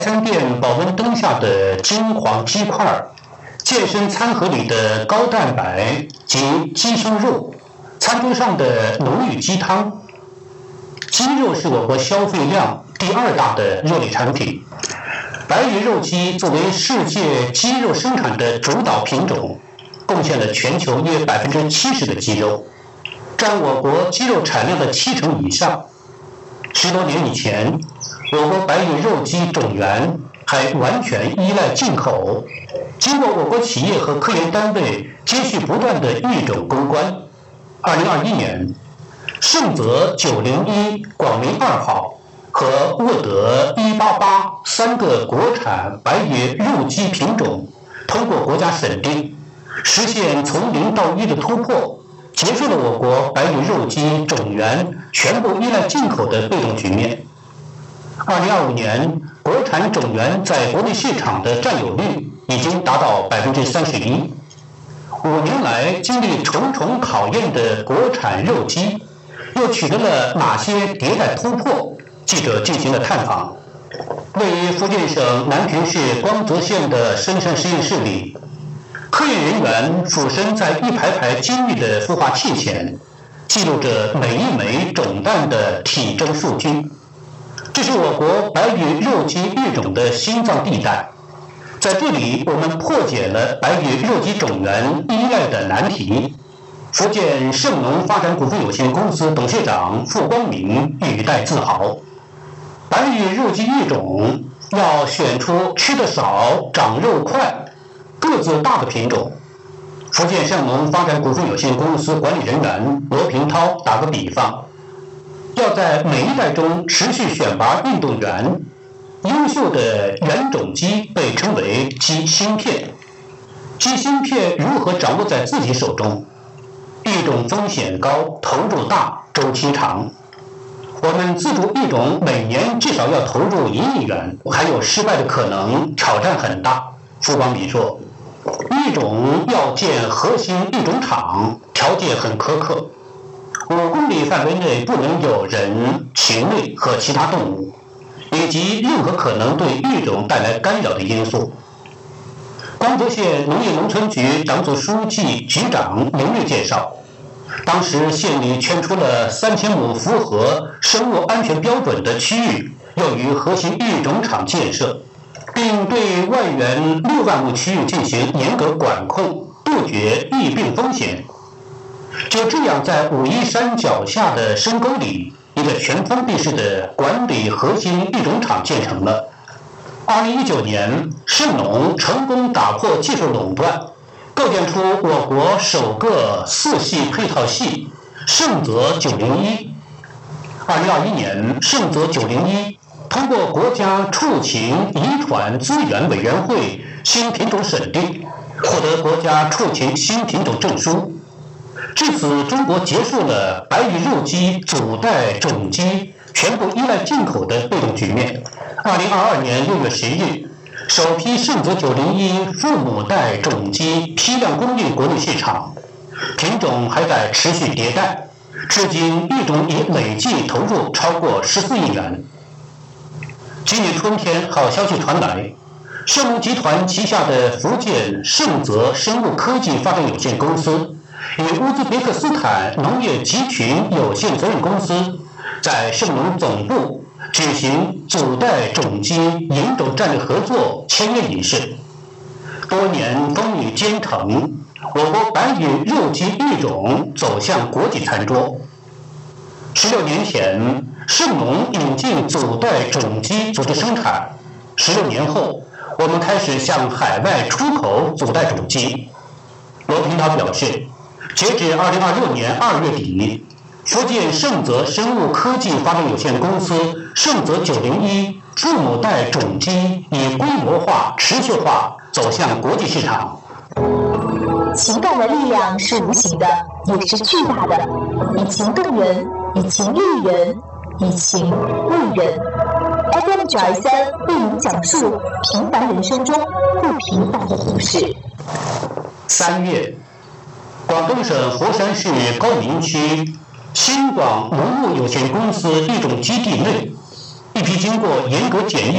餐店保温灯下的金黄鸡块，健身餐盒里的高蛋白及鸡胸肉，餐桌上的浓郁鸡汤。鸡肉是我国消费量第二大的肉类产品。白羽肉鸡作为世界鸡肉生产的主导品种，贡献了全球约70%的鸡肉，占我国鸡肉产量的70%以上。10多年以前，我国白羽肉鸡种源还完全依赖进口。经过我国企业和科研单位接续不断的育种攻关，2021年，盛泽901广明2号和沃德188三个国产白羽肉鸡品种通过国家审定，实现从0到1的突破，结束了我国白羽肉鸡种源全部依赖进口的被动局面。2025年，国产种源在国内市场的占有率已经达到31%。5年来经历重重考验的国产肉鸡，又取得了哪些迭代突破？记者进行了探访。位于福建省南平市光泽县的深山实验室里，科研人员俯身在一排排精密的孵化器前，记录着每一枚种蛋的体征数据。这是我国白羽肉鸡育种的心脏地带，在这里我们破解了白羽肉鸡种源依赖的难题。福建盛农发展股份有限公司董事长傅光明语带自豪，白羽肉鸡育种要选出吃得少、长肉快、个子大的品种。福建盛农发展股份有限公司管理人员罗平涛打个比方，要在每一代中持续选拔运动员，优秀的原种鸡被称为鸡芯片。鸡芯片如何掌握在自己手中？育种风险高，投入大，周期长。我们自主育种每年至少要投入1亿元，还有失败的可能，挑战很大。傅光明说，育种要建核心育种场，条件很苛刻。5公里范围内不能有人、禽类和其他动物，以及任何可能对育种带来干扰的因素。光泽县农业农村局党组书记、局长林玉介绍，当时县里圈出了3000亩符合生物安全标准的区域，用于核心育种场建设，并对外缘6万亩区域进行严格管控，杜绝疫病风险。就这样，在武夷山脚下的深沟里，一个全封闭式的管理核心育种场建成了。2019年，盛农成功打破技术垄断，构建出我国首个4系配套系盛泽901。2021年，盛泽901通过国家畜禽遗传资源委员会新品种审定，获得国家畜禽新品种证书。至此，中国结束了白羽肉鸡祖代种鸡全部依赖进口的被动局面。2022年6月11日，首批盛泽901父母代种鸡批量供应国内市场，品种还在持续迭代，至今育种已累计投入超过14亿元。今年春天，好消息传来，盛农集团旗下的福建盛泽生物科技发展有限公司与乌兹别克斯坦农业集群有限责任公司在盛农总部举行祖代种鸡引种战略合作签约仪式。多年风雨兼程，我国白羽肉鸡育种走向国际餐桌。16年前，盛农引进祖代种鸡组织生产，16年后，我们开始向海外出口祖代种鸡。罗平涛表示，截至2026年2月底，福建盛泽生物科技发展有限公司盛泽901父母代种鸡以规模化、持续化走向国际市场。 情感的力量是无形的，也是巨大的。以情动人，以情育人，以情为人。FM 923为您讲述平凡人生中不平凡的故事。 3月，广东省佛山市高明区新广农牧有限公司育种基地内，一批经过严格检疫